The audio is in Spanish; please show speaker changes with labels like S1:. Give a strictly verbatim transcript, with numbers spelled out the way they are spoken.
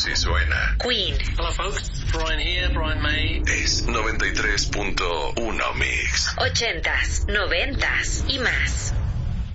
S1: Así suena
S2: Queen.
S3: Hello folks, Brian here, Brian May.
S1: Es noventa y tres punto uno Mix.
S2: Ochentas, noventas y más.